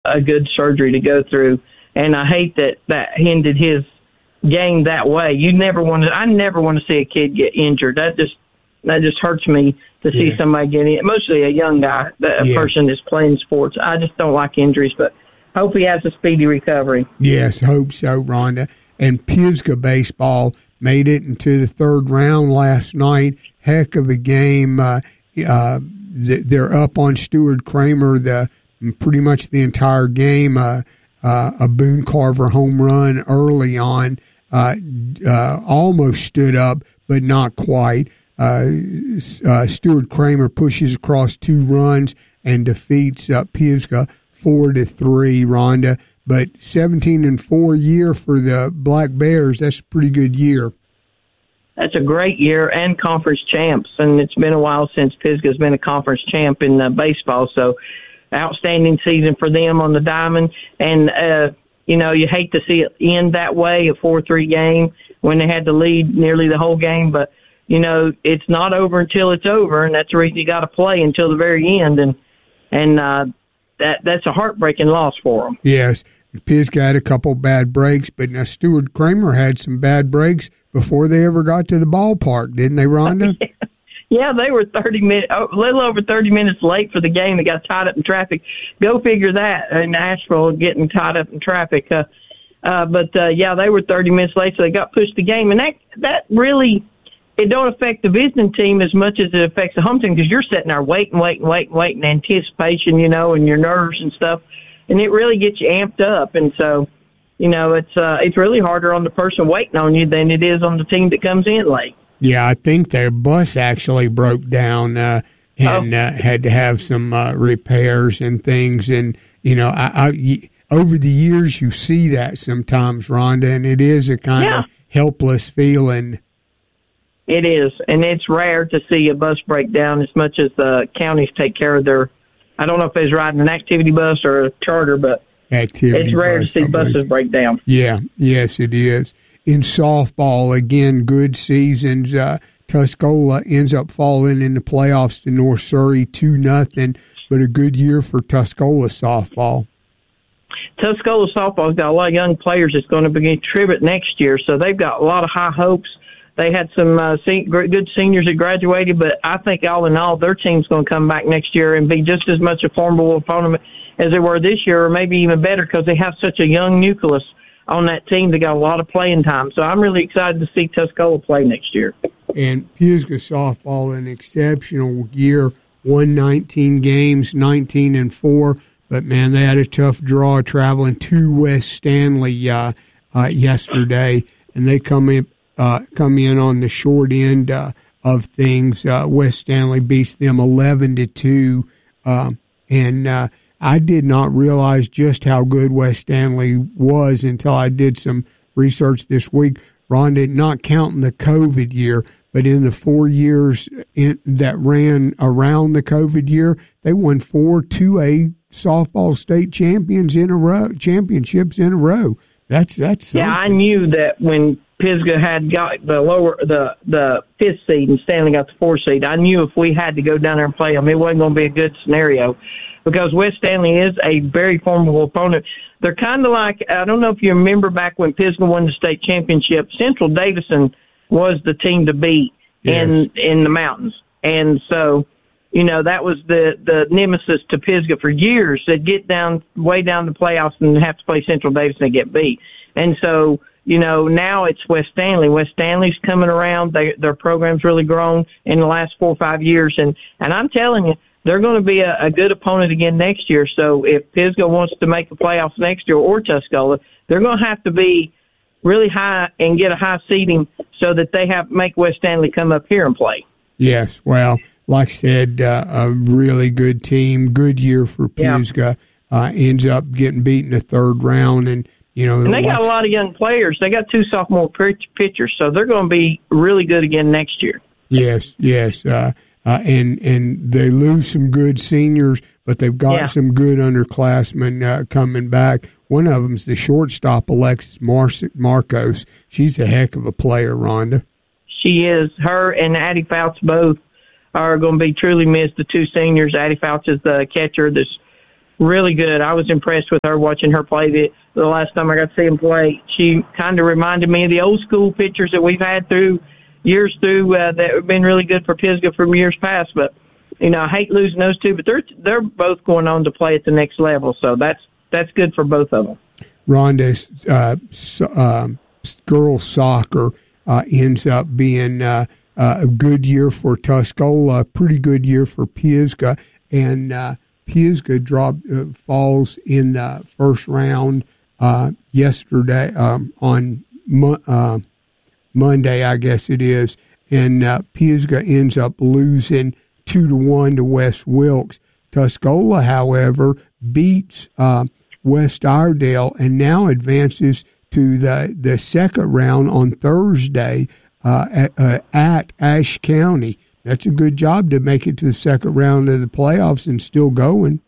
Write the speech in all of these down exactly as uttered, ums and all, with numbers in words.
a good surgery to go through. And I hate that that ended his game that way. You never want to, I never want to see a kid get injured. That just, that just hurts me to see yeah. somebody getting it, mostly a young guy, a yes. person that's playing sports. I just don't like injuries, but hope he has a speedy recovery. Yes, hope so, Rhonda. And Pisgah baseball made it into the third round last night. Heck of a game. Uh, uh, they're up on Stuart Kramer the pretty much the entire game. Uh, uh, a Boone Carver home run early on. Uh, uh, almost stood up, but not quite. Uh, uh, Stuart Kramer pushes across two runs and defeats uh, Pisgah four to three. Rhonda, but seventeen and four year for the Black Bears. That's a pretty good year. That's a great year and conference champs, and it's been a while since Pisgah's been a conference champ in uh, baseball. So, outstanding season for them on the diamond. And uh, you know, you hate to see it end that way, a four three game when they had to lead nearly the whole game, but. You know, it's not over until it's over, and that's the reason you got to play until the very end, and and uh, that that's a heartbreaking loss for them. Yes, Pisgah had a couple bad breaks, but now Stuart Kramer had some bad breaks before they ever got to the ballpark, didn't they, Rhonda? Yeah, they were thirty minutes, a little over thirty minutes late for the game. They got tied up in traffic. Go figure that in Nashville, getting tied up in traffic. Uh, uh, but uh, yeah, they were thirty minutes late, so they got pushed the game, and that that really. It don't affect the visiting team as much as it affects the home team because you're sitting there waiting, waiting, waiting, waiting, anticipation, you know, and your nerves and stuff, and it really gets you amped up. And so, you know, it's uh, it's really harder on the person waiting on you than it is on the team that comes in late. Yeah, I think their bus actually broke down uh, and oh. uh, had to have some uh, repairs and things. And you know, I, I, over the years you see that sometimes, Rhonda, and it is a kind yeah. of helpless feeling. It is, and it's rare to see a bus break down as much as the counties take care of their, I don't know if it's riding an activity bus or a charter, but activity it's rare bus, to see buses break down. Yeah, yes, it is. In softball, again, good seasons. Uh, Tuscola ends up falling in the playoffs to North Surrey two nothing, but a good year for Tuscola softball. Tuscola softball's got a lot of young players that's going to begin tribute next year, so they've got a lot of high hopes. They had some uh, se- good seniors that graduated, but I think all in all, their team's going to come back next year and be just as much a formidable opponent as they were this year, or maybe even better because they have such a young nucleus on that team. They got a lot of playing time. So I'm really excited to see Tuscola play next year. And Pisgah softball, an exceptional year, won nineteen games, nineteen and four. But, man, they had a tough draw traveling to West Stanley uh, uh, yesterday, and they come in. Uh, come in on the short end uh, of things. Uh, West Stanley beats them eleven to two, uh, and uh, I did not realize just how good West Stanley was until I did some research this week. Rhonda, not counting the COVID year, but in the four years in, that ran around the COVID year, they won four two A softball state champions in a row, championships in a row. That's that's something. Yeah, I knew that when Pisgah had got the lower the the fifth seed and Stanley got the fourth seed. I knew if we had to go down there and play them, it wasn't going to be a good scenario because West Stanley is a very formidable opponent. They're kind of like, I don't know if you remember back when Pisgah won the state championship, Central Davison was the team to beat yes. in in the mountains, and so you know that was the the nemesis to Pisgah for years. They'd get down way down the playoffs and have to play Central Davison and get beat, and so. You know, now it's West Stanley. West Stanley's coming around. They, their program's really grown in the last four or five years. And, and I'm telling you, they're going to be a, a good opponent again next year. So if Pisgah wants to make the playoffs next year or Tuscola, they're going to have to be really high and get a high seeding so that they have make West Stanley come up here and play. Yes, well, like I said, uh, a really good team, good year for Pisgah. Yeah. Uh, ends up getting beat in the third round and, You know, and they got a lot of young players. They got two sophomore pitchers, so they're going to be really good again next year. Yes, yes, uh, uh, and and they lose some good seniors, but they've got yeah. some good underclassmen uh, coming back. One of them's the shortstop, Alexis Mar- Marcos. She's a heck of a player, Rhonda. She is. Her and Addie Fouts both are going to be truly missed. The two seniors. Addie Fouts is the catcher. This really good. I was impressed with her watching her play the, the last time I got to see him play. She kind of reminded me of the old school pitchers that we've had through years through uh, that have been really good for Pisgah from years past. But, you know, I hate losing those two, but they're they're both going on to play at the next level, so that's that's good for both of them. Rhonda, uh, so, uh, girls soccer uh, ends up being uh, uh, a good year for Tuscola, a pretty good year for Pisgah, and uh, Pisgah drop, uh, falls in the first round uh, yesterday um, on mo- uh, Monday, I guess it is, and uh, Pisgah ends up losing two to one to West Wilkes. Tuscola, however, beats uh, West Iredell and now advances to the, the second round on Thursday uh, at, uh, at Ashe County. That's a good job to make it to the second round of the playoffs and still going.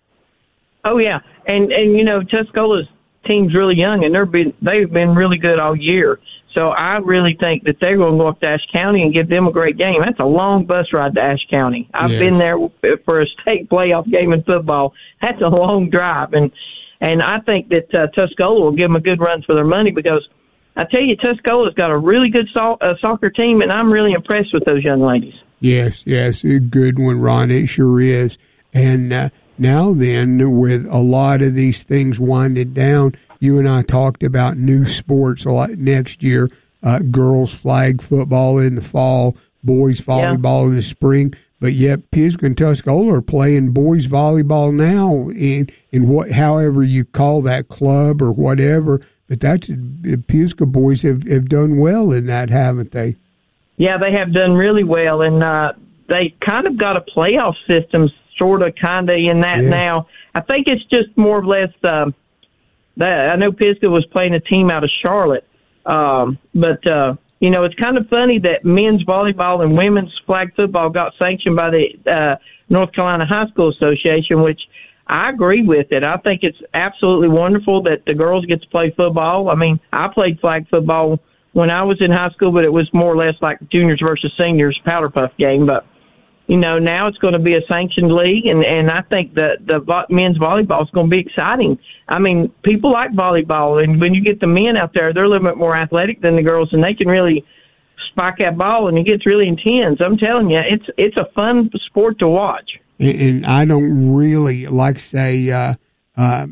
Oh yeah, and and you know Tuscola's team's really young and they're been they've been really good all year. So I really think that they're going to go up to Ashe County and give them a great game. That's a long bus ride to Ashe County. I've yes. been there for a state playoff game in football. That's a long drive, and and I think that uh, Tuscola will give them a good run for their money because I tell you, Tuscola's got a really good so- uh, soccer team, and I'm really impressed with those young ladies. Yes, yes, a good one, Ron. It sure is. And uh, now then, with a lot of these things winding down, you and I talked about new sports like next year, uh, girls flag football in the fall, boys volleyball yeah. in the spring. But yet Pisgah and Tuscola are playing boys volleyball now in in what, however you call that club or whatever. But that's the Pisgah boys have, have done well in that, haven't they? Yeah, they have done really well, and uh, they kind of got a playoff system, sort of, kind of in that yeah. now. I think it's just more or less. Um, that I know Pisgah was playing a team out of Charlotte, um, but. Uh, You know, it's kind of funny that men's volleyball and women's flag football got sanctioned by the uh, North Carolina High School Association, which I agree with it. I think it's absolutely wonderful that the girls get to play football. I mean, I played flag football when I was in high school, but it was more or less like juniors versus seniors powder puff game. But, you know, now it's going to be a sanctioned league, and, and I think the, the vo- men's volleyball is going to be exciting. I mean, people like volleyball, and when you get the men out there, they're a little bit more athletic than the girls, and they can really spike that ball, and it gets really intense. I'm telling you, it's it's a fun sport to watch. And, and I don't really, like say, uh, uh,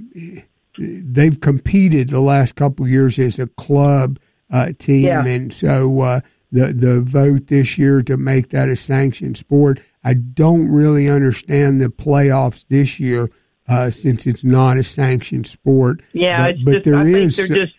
they've competed the last couple of years as a club uh, team, yeah. and so uh, the the vote this year to make that a sanctioned sport, I don't really understand the playoffs this year. Uh, since it's not a sanctioned sport, yeah, but, it's but just, there I is. Think they're just,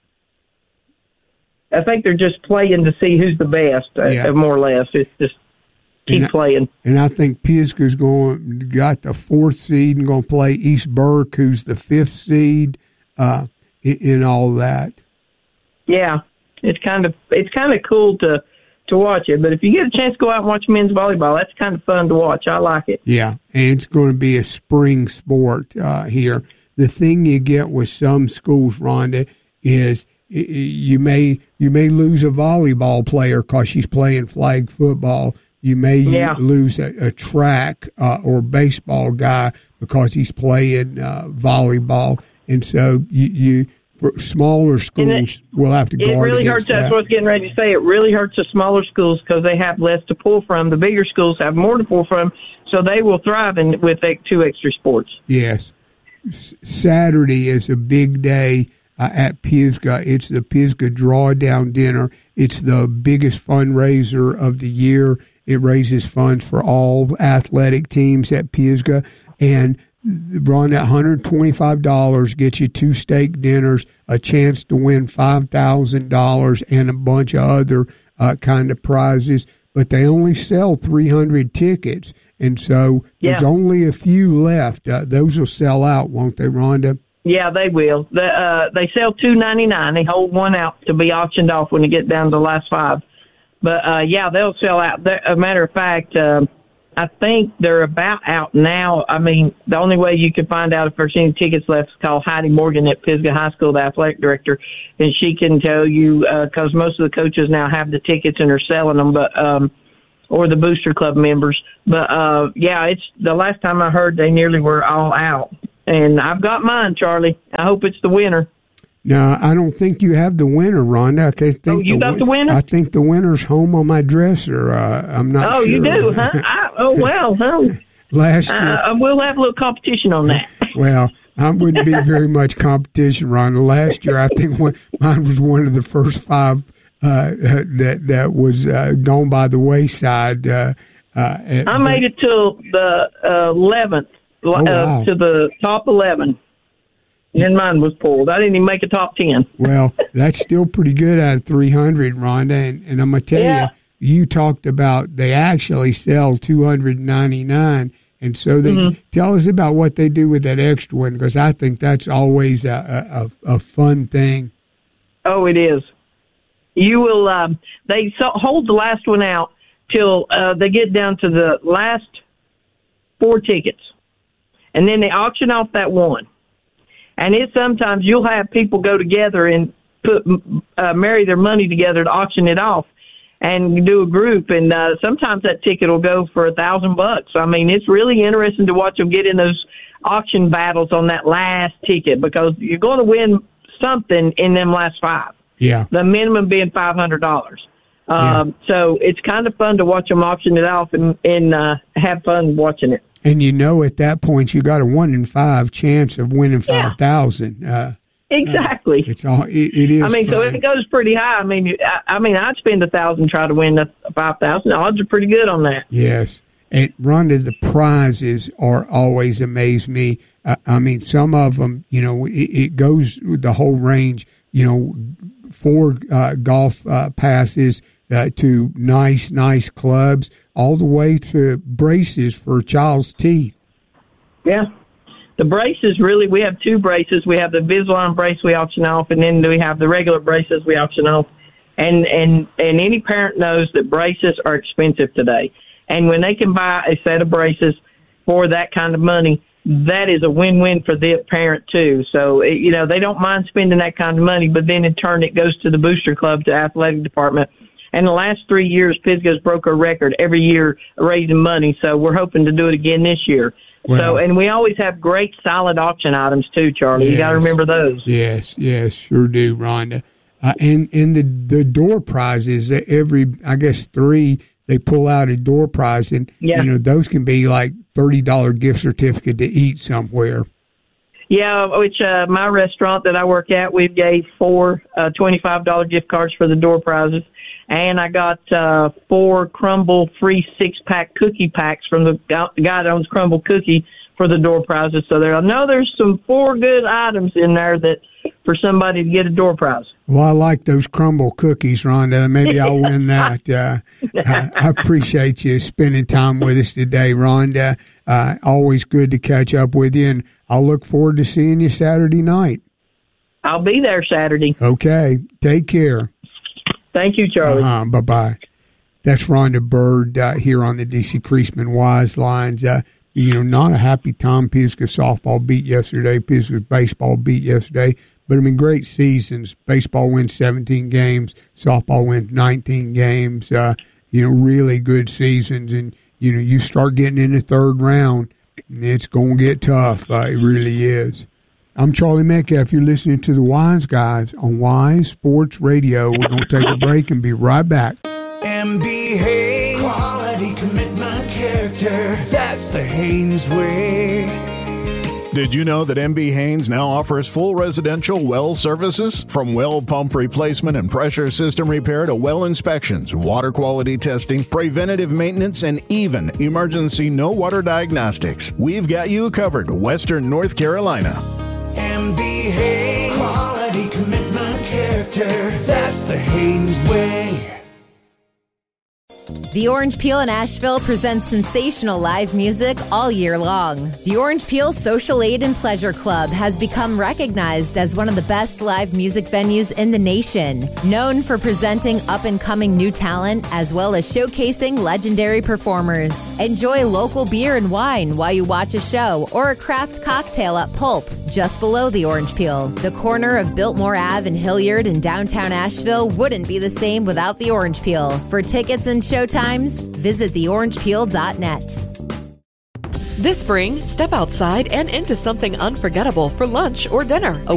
I think they're just playing to see who's the best, yeah. uh, more or less. It's just keep and playing. I, and I think Pisgah's going got the fourth seed and going to play East Burke, who's the fifth seed, uh, in, in all that. Yeah, it's kind of it's kind of cool to. to watch it, but if you get a chance to go out and watch men's volleyball, that's kind of fun to watch. I like it. Yeah, and it's going to be a spring sport uh, here. The thing you get with some schools, Rhonda, is you may you may lose a volleyball player because she's playing flag football. You may yeah. lose a, a track uh, or baseball guy because he's playing uh, volleyball, and so you. you For smaller schools, it, will have to guard It really against hurts. That's that. what I was getting ready to say. It really hurts the smaller schools because they have less to pull from. The bigger schools have more to pull from, so they will thrive in, with two extra sports. Yes. S- Saturday is a big day uh, at Pisgah. It's the Pisgah Drawdown Dinner. It's the biggest fundraiser of the year. It raises funds for all athletic teams at Pisgah, and Ron, that one hundred twenty-five dollars gets you two steak dinners, a chance to win five thousand dollars, and a bunch of other uh, kind of prizes. But they only sell three hundred tickets, and so yeah. there's only a few left. Uh, those will sell out, won't they, Rhonda? Yeah, they will. The, uh, they sell two ninety-nine. They hold one out to be auctioned off when you get down to the last five. But, uh, yeah, they'll sell out. As a matter of fact, uh, I think they're about out now. I mean, the only way you can find out if there's any tickets left is call Heidi Morgan at Pisgah High School, the athletic director, and she can tell you because uh, most of the coaches now have the tickets and are selling them, but um, or the Booster Club members. But, uh, yeah, it's the last time I heard they nearly were all out. and I've got mine, Charlie. I hope it's the winner. No, I don't think you have the winner, Rhonda. I think oh, you the, got the winner? I think the winner's home on my dresser. Uh, I'm not oh, sure. Oh, you do, huh? I, oh, well, huh? Last year. Uh, we'll have a little competition on that. Well, I wouldn't be very much competition, Rhonda. Last year, I think one, mine was one of the first five uh, that that was uh, gone by the wayside. Uh, uh, I made it till the uh, eleventh, oh, uh, wow. to the top eleven. And mine was pulled. I didn't even make a top ten. Well, that's still pretty good out of three hundred, Rhonda. And, and I'm going to tell yeah. you, you talked about they actually sell two hundred ninety-nine. And so they mm-hmm. tell us about what they do with that extra one, because I think that's always a, a, a fun thing. Oh, it is. You will, um, they so, hold the last one out till uh, they get down to the last four tickets. And then they auction off that one. And it sometimes you'll have people go together and put uh, marry their money together to auction it off, and do a group. And uh, sometimes that ticket will go for a thousand bucks. I mean, it's really interesting to watch them get in those auction battles on that last ticket, because you're going to win something in them last five. Yeah. The minimum being five hundred dollars. Um, yeah. So it's kind of fun to watch them auction it off and, and uh, have fun watching it. And you know, at that point, you got a one in five chance of winning five thousand. Yeah. Uh, exactly. Uh, it's all. It, it is. I mean, fun. so if it goes pretty high, I mean, I, I mean, I'd spend a thousand try to win the five thousand. Odds are pretty good on that. Yes, and Rhonda, the prizes are always amaze me. Uh, I mean, some of them, you know, it, it goes the whole range. You know, four uh, golf uh, passes uh, to nice, nice clubs, all the way to braces for a child's teeth. Yeah. The braces, really, we have two braces. We have the Invisalign brace we auction off, and then we have the regular braces we auction off. And, and, and any parent knows that braces are expensive today. And when they can buy a set of braces for that kind of money, that is a win-win for the parent, too. So, it, you know, they don't mind spending that kind of money, but then in turn it goes to the booster club, to athletic department. And the last three years, Pisgah's broke a record every year raising money, so we're hoping to do it again this year. Well, so, and we always have great, solid auction items, too, Charlie. Yes, you got to remember those. Yes, yes, sure do, Rhonda. Uh, and and the, the door prizes, every, I guess, three, they pull out a door prize, and, yeah. you know, those can be like thirty dollars gift certificate to eat somewhere. Yeah, which uh, my restaurant that I work at, we gave four uh, twenty-five dollars gift cards for the door prizes. And I got uh, four Crumble free six-pack cookie packs from the guy that owns Crumble Cookie for the door prizes. So there, I know there's some four good items in there that for somebody to get a door prize. Well, I like those Crumble cookies, Rhonda. Maybe I'll win that. Uh, I, I appreciate you spending time with us today, Rhonda. Uh, always good to catch up with you, and I'll look forward to seeing you Saturday night. I'll be there Saturday. Okay. Take care. Thank you, Charlie. Uh-huh. Bye-bye. That's Rhonda Bird uh, here on the D C Creasman Wise Lines. Uh, you know, not a happy Tom Pisgah softball beat yesterday. Pisgah baseball beat yesterday. But, I mean, great seasons. Baseball wins seventeen games. Softball wins nineteen games. Uh, you know, really good seasons. And, you know, you start getting in the third round, it's going to get tough. Uh, it really is. I'm Charlie Metcalf. You're listening to the Wise Guys on Wise Sports Radio. We're going to take a break and be right back. M B Haynes, quality, commitment, character. That's the Haynes way. Did you know that M B Haynes now offers full residential well services? From well pump replacement and pressure system repair to well inspections, water quality testing, preventative maintenance, and even emergency no water diagnostics. We've got you covered, Western North Carolina. M B Haynes, quality, commitment, character. That's the Haynes way. The Orange Peel in Asheville presents sensational live music all year long. The Orange Peel Social Aid and Pleasure Club has become recognized as one of the best live music venues in the nation, known for presenting up-and-coming new talent as well as showcasing legendary performers. Enjoy local beer and wine while you watch a show or a craft cocktail at Pulp, just below the Orange Peel. The corner of Biltmore Avenue and Hilliard in downtown Asheville wouldn't be the same without the Orange Peel. For tickets and showtimes, visit the orange peel dot net. This spring, step outside and into something unforgettable for lunch or dinner. A